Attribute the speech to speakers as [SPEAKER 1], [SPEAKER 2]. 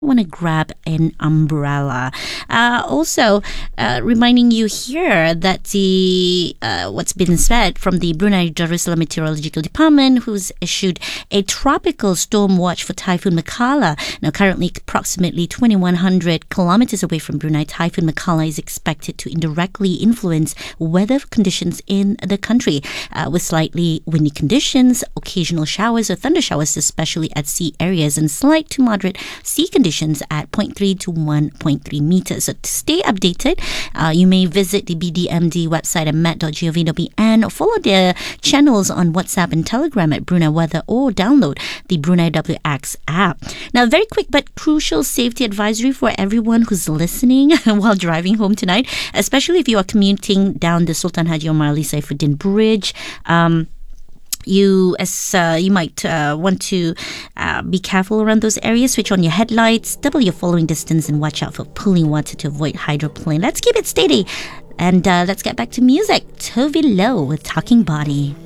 [SPEAKER 1] want to grab an umbrella. Also, reminding you here that the what's been said from the Brunei Darussalam Meteorological Department, who's issued a tropical storm watch for Typhoon Makala. Now, currently approximately 2,100 kilometers away from Brunei, Typhoon Makala is expected to indirectly influence weather conditions in the country, with slightly windy conditions, occasional showers or thunder showers, especially at sea areas, and slight to moderate sea conditions at 0.3 to 1.3 meters. So to stay updated, you may visit the BDMD website at met.gov.bn, follow their channels on WhatsApp and Telegram at Brunei Weather, or download the Brunei WX app. Now, very quick but crucial safety advisory for everyone who's listening while driving home tonight, especially if you are commuting down the Sultan Haji Omar Ali Saifuddin Bridge. You might want to be careful around those areas. Switch on your headlights, double your following distance, and watch out for pooling water to avoid hydroplane. Let's keep it steady, and let's get back to music. Tovi Low with Talking Body.